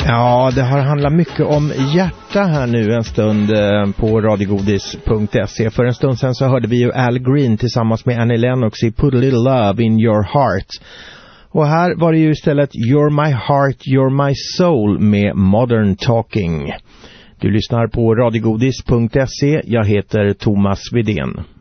Ja, det har handlat mycket om hjärta här nu en stund på radiogodis.se. För en stund sedan så hörde vi ju Al Green tillsammans med Annie Lennox i Put a Little Love in Your Heart. Och här var det ju istället You're My Heart, You're My Soul med Modern Talking. Du lyssnar på radiogodis.se. Jag heter Thomas Widén.